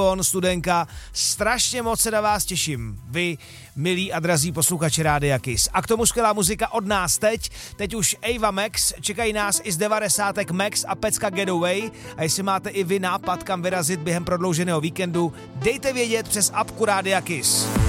Anton, Studenka, strašně moc se na vás těším. Vy, milí a drazí posluchači Rádia Kiss. A k tomu skvělá muzika od nás teď už Ava Max, čekají nás i z 90. Max a Pecka Getaway a jestli máte i vy nápad, kam vyrazit během prodlouženého víkendu, dejte vědět přes apku Rádia Kiss.